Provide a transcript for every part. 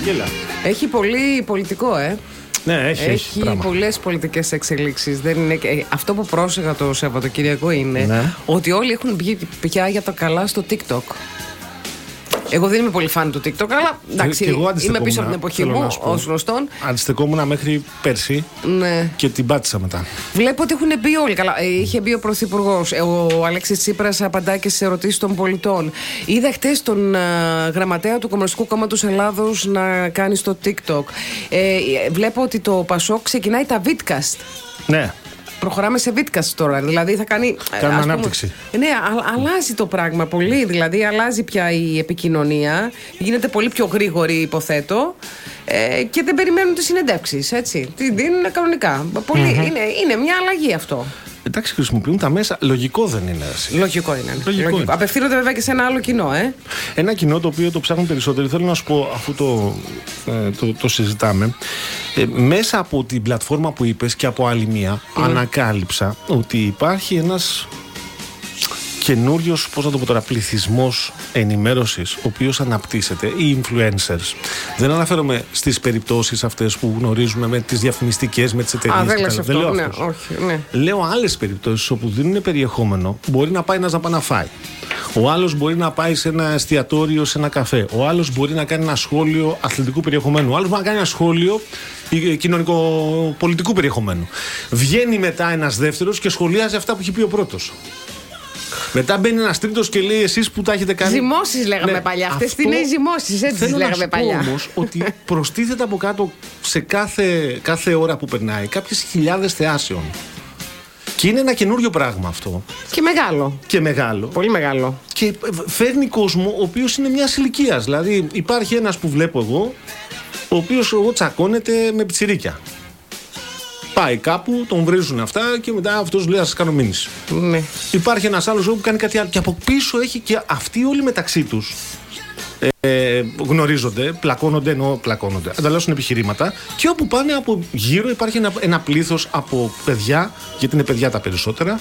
Έχει πολύ πολιτικό, Ναι, έχει πολλές πολιτικές εξελίξεις. Δεν είναι... Αυτό που πρόσεχα το Σαββατοκύριακο είναι ότι όλοι έχουν βγει πια για το καλά στο TikTok. Εγώ δεν είμαι πολύ φαν του TikTok, αλλά εντάξει, είμαι πίσω από την εποχή μου, ως γνωστόν. Αντιστεκόμουν μέχρι πέρσι και την πάτησα μετά. Βλέπω ότι έχουν μπει όλοι. Καλά, είχε μπει ο Πρωθυπουργός, ο Αλέξης Τσίπρας απαντάει και στις ερωτήσεις των πολιτών. Είδα χτες τον γραμματέα του Κομμουνιστικού Κόμματος Ελλάδος να κάνει στο TikTok. Βλέπω ότι το Πασόκ ξεκινάει τα Vidcast. Ναι. Προχωράμε σε Vidcast τώρα, δηλαδή θα κάνει ανάπτυξη. Ναι, αλλάζει το πράγμα πολύ, δηλαδή αλλάζει πια η επικοινωνία, γίνεται πολύ πιο γρήγορη, υποθέτω, και δεν περιμένουν τις συνεντεύξεις, έτσι, την δίνουν κανονικά. Είναι μια αλλαγή αυτό. Εντάξει, χρησιμοποιούν τα μέσα. Λογικό δεν είναι. Λογικό είναι. Απευθύνονται βέβαια και σε ένα άλλο κοινό, Ένα κοινό το οποίο το ψάχνουν περισσότερο. Θέλω να σου πω, αφού το συζητάμε, μέσα από την πλατφόρμα που είπες και από άλλη μία, ανακάλυψα ότι υπάρχει ένας καινούριος, πώς να το πω τώρα, πληθυσμός ενημέρωσης, ο οποίος αναπτύσσεται, οι influencers. Δεν αναφέρομαι στις περιπτώσεις αυτές που γνωρίζουμε με τις διαφημιστικές, με τις εταιρείες. Δεν λες αυτό, όχι. Λέω άλλες περιπτώσεις όπου δίνουν περιεχόμενο. Μπορεί να πάει ένας να πάει να φάει. Ο άλλος μπορεί να πάει σε ένα εστιατόριο, σε ένα καφέ. Ο άλλος μπορεί να κάνει ένα σχόλιο αθλητικού περιεχομένου. Ο άλλος μπορεί να κάνει ένα σχόλιο κοινωνικο-πολιτικού περιεχομένου. Βγαίνει μετά ένας δεύτερος και σχολιάζει αυτά που έχει πει ο πρώτος. Μετά μπαίνει ένας τρίτος και λέει: εσείς που τα έχετε κάνει. Ζυμώσεις λέγαμε παλιά. Αυτές είναι οι ζυμώσεις, έτσι λέγαμε παλιά. Θέλω όμως ότι προστίθεται από κάτω σε κάθε ώρα που περνάει κάποιες χιλιάδες θεάσεων. Και είναι ένα καινούριο πράγμα αυτό. Και μεγάλο. Πολύ μεγάλο. Και φέρνει κόσμο ο οποίος είναι μιας ηλικίας. Δηλαδή υπάρχει ένας που βλέπω εγώ, ο οποίος τσακώνεται με πιτσιρίκια. Πάει κάπου, τον βρίζουν αυτά και μετά αυτός λέει: ας σας κάνω μήνυση. Ναι. Υπάρχει ένας άλλος που κάνει κάτι άλλο. Και από πίσω έχει και αυτοί όλοι μεταξύ τους. Γνωρίζονται, πλακώνονται, ανταλλάσσουν επιχειρήματα. Και όπου πάνε από γύρω υπάρχει ένα πλήθος από παιδιά, γιατί είναι παιδιά τα περισσότερα.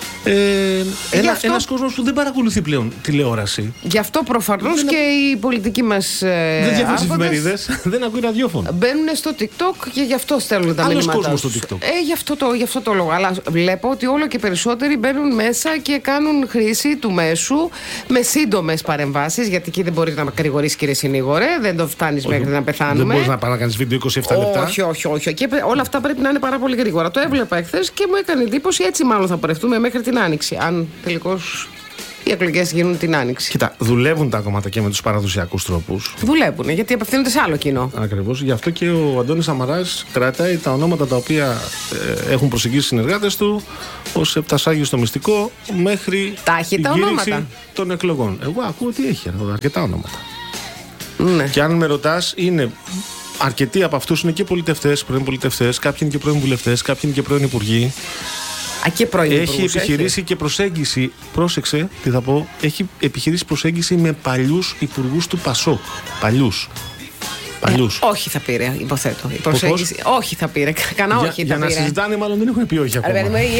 Ένας κόσμος που δεν παρακολουθεί πλέον τηλεόραση. Γι' αυτό προφανώς και οι πολιτικοί μας δεν διαβάζει εφημερίδες, δεν ακούει ραδιόφωνο. Μπαίνουν στο TikTok και γι' αυτό στέλνουν τα μηνύματα. Άλλος κόσμος στο TikTok. Γι' αυτό το λόγο. Αλλά βλέπω ότι όλο και περισσότεροι μπαίνουν μέσα και κάνουν χρήση του μέσου με σύντομες παρεμβάσεις. Γιατί εκεί δεν μπορεί να μακρηγορήσει, κύριε συνήγορε, δεν το φτάνεις μέχρι να πεθάνουμε. Δεν μπορείς να πάει να κάνεις βίντεο 27 λεπτά. Όχι. Και όλα αυτά πρέπει να είναι πάρα πολύ γρήγορα. Το έβλεπα εχθές και μου έκανε εντύπωση, έτσι μάλλον θα πορευτούμε μέχρι την Άνοιξη. Αν τελικώς οι εκλογές γίνουν την Άνοιξη. Κοίτα, δουλεύουν τα κομματάκια με τους παραδοσιακούς τρόπους. Δουλεύουν, γιατί απευθύνονται σε άλλο κοινό. Ακριβώς. Γι' αυτό και ο Αντώνης Σαμαράς κρατάει τα ονόματα τα οποία έχουν προσεγγίσει οι συνεργάτες του ως επτασάγιο στο μυστικό μέχρι την κήρυξη των εκλογών. Εγώ ακούω ότι έχει αρκετά ονόματα. Ναι. Και αν με ρωτάς, είναι αρκετοί από αυτούς είναι και πολιτευτές, πρώην πολιτευτές, κάποιοι είναι και πρώην βουλευτές, κάποιοι είναι και πρώην υπουργοί. Έχει επιχειρήσει και προσέγγιση. Πρόσεξε τι θα πω. Έχει επιχειρήσει προσέγγιση με παλιούς υπουργούς του Πασόκ. Παλιούς. Όχι θα πήρε, υποθέτω. Η προσέγγιση. Όχι θα πήρε. Για να συζητάνε, μάλλον δεν έχουν πει όχι ακόμα. Η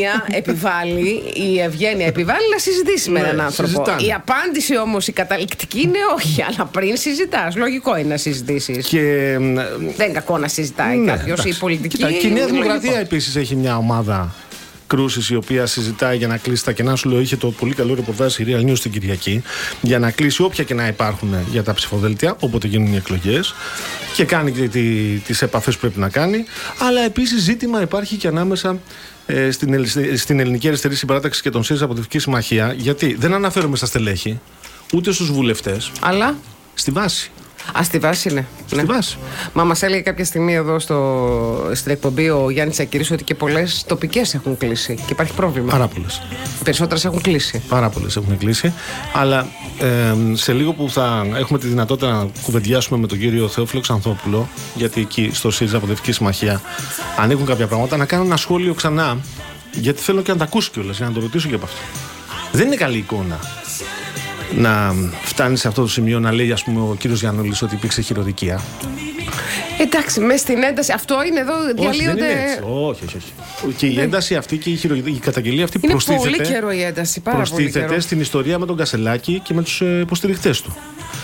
ευγένεια επιβάλλει να συζητήσει με έναν άνθρωπο. Συζητάνε. Η απάντηση όμως η καταληκτική είναι όχι. Αλλά πριν συζητάς, λογικό είναι να συζητήσεις. Δεν είναι κακό να συζητάει κάποιος. Η πολιτική. Και η Νέα Δημοκρατία επίσης έχει μια ομάδα κρούσης η οποία συζητάει για να κλείσει τα κενά. Σου λέω, είχε το πολύ καλό ρεπορτάζ η Real News την Κυριακή για να κλείσει όποια κενά υπάρχουν για τα ψηφοδέλτια όποτε γίνουν οι εκλογές και κάνει και τις επαφές που πρέπει να κάνει. Αλλά επίσης ζήτημα υπάρχει και ανάμεσα στην Ελληνική Αριστερή Συμπαράταξη και τον ΣΥΡΙΖΑ Αποδυτική Συμμαχία. Γιατί δεν αναφέρομαι στα στελέχη ούτε στους βουλευτές, αλλά στη βάση. Στη βάση είναι. Στη βάση. Μα μας έλεγε κάποια στιγμή εδώ στην εκπομπή ο Γιάννης Τσακύρης ότι και πολλές τοπικές έχουν κλείσει και υπάρχει πρόβλημα. Πάρα πολλές. Περισσότερες έχουν κλείσει. Πάρα πολλές έχουν κλείσει. Αλλά σε λίγο που θα έχουμε τη δυνατότητα να κουβεντιάσουμε με τον κύριο Θεόφιλο Ξανθόπουλο, γιατί εκεί στο ΣΥΡΙΖΑ Αποδυτική Συμμαχία ανοίγουν κάποια πράγματα, να κάνω ένα σχόλιο ξανά, γιατί θέλω και να τα ακούσει κιόλας, για να το ρωτήσω και από αυτό. Δεν είναι καλή εικόνα να φτάνει σε αυτό το σημείο να λέει, ας πούμε, ο κύριος Γιαννούλης ότι υπήρξε χειροδικία. Εντάξει, μες στην ένταση, αυτό είναι εδώ, διαλύονται. Όχι. Και η ένταση αυτή και η καταγγελία αυτή είναι πολύ καιρό η ένταση, πάρα πολύ καιρό. Προστίθεται στην ιστορία με τον Κασελάκη και με τους υποστηριχτές του.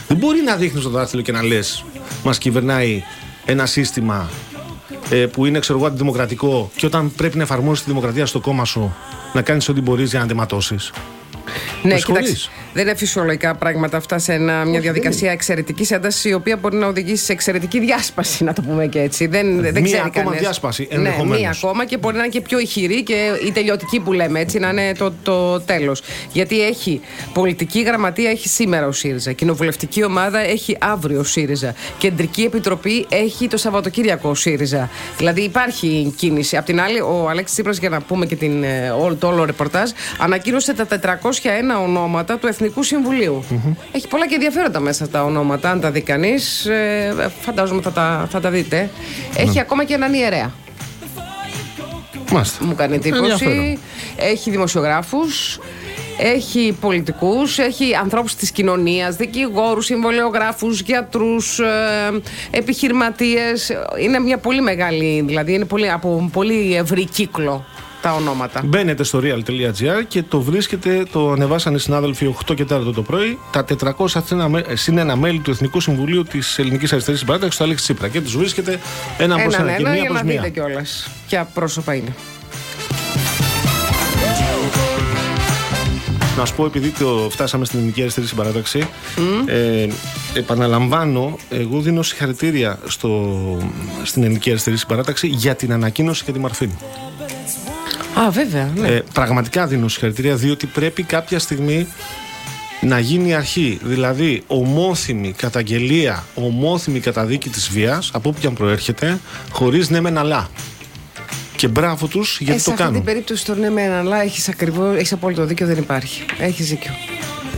Δεν μπορεί να δείχνεις το δάχτυλο και να λες μας κυβερνάει ένα σύστημα που είναι, ξέρω εγώ, αντιδημοκρατικό, και όταν πρέπει να εφαρμόσεις τη δημοκρατία στο κόμμα σου, να κάνεις ό,τι μπορείς για να τη ματώσεις. Ναι, κοιτάξτε, δεν είναι φυσιολογικά πράγματα αυτά σε μια διαδικασία εξαιρετικής έντασης, η οποία μπορεί να οδηγήσει σε εξαιρετική διάσπαση, να το πούμε και έτσι. Δεν μία ξέρει ακόμα κανείς. διάσπαση, ενδεχομένως. Ναι, μία ακόμα, και μπορεί να είναι και πιο ηχηρή και η τελειωτική που λέμε, έτσι, να είναι το τέλος. Γιατί έχει πολιτική γραμματεία, έχει σήμερα ο ΣΥΡΙΖΑ. Κοινοβουλευτική ομάδα έχει αύριο ο ΣΥΡΙΖΑ. Κεντρική επιτροπή έχει το Σαββατοκύριακο ο ΣΥΡΙΖΑ. Δηλαδή υπάρχει κίνηση. Απ' την άλλη, ο Αλέξης Τσίπρας, για να πούμε και το όλο ρεπορτάζ, ανακοίνωσε τα 401 ονόματα του Εθνικού Συμβουλίου. Έχει πολλά και ενδιαφέροντα μέσα τα ονόματα. Αν τα δει κανείς, φαντάζομαι θα τα δείτε. Έχει ακόμα και έναν ιερέα. Μάλιστα. Μου κάνει εντύπωση. Έχει δημοσιογράφους, έχει πολιτικούς, έχει ανθρώπους της κοινωνίας, δικηγόρους, συμβολιογράφους, γιατρούς, επιχειρηματίες. Είναι μια πολύ μεγάλη, δηλαδή είναι από πολύ ευρύ κύκλο τα ονόματα. Μπαίνετε στο real.gr και το βρίσκετε, το ανεβάσανε οι συνάδελφοι 8 και 4 το πρωί, τα 401 μέλη του Εθνικού Συμβουλίου της Ελληνικής Αριστερής Συμπαράταξης, του Αλέξη Τσίπρα. Και τους βρίσκετε ένα προς ένα και μία προς μία. Για να δείτε κιόλας ποια πρόσωπα είναι. Να σου πω, επειδή φτάσαμε στην Ελληνική Αριστερή Συμπαράταξη, επαναλαμβάνω, εγώ δίνω συγχαρητήρια στην Ελληνική Αριστερή Συμπαράταξη για την ανακοίνωση και τη Μαρφίνη. Α, βέβαια. Ναι. Πραγματικά δίνω συγχαρητήρια, διότι πρέπει κάποια στιγμή να γίνει αρχή. Δηλαδή, ομόθυμη καταγγελία, ομόθυμη καταδίκη της βίας, από όπου και αν προέρχεται, χωρίς ναι μεν αλλά. Και μπράβο τους γιατί το κάνουν. Σε αυτή την περίπτωση το ναι μεν αλλά έχεις απόλυτο δίκιο, δεν υπάρχει. Έχεις δίκιο.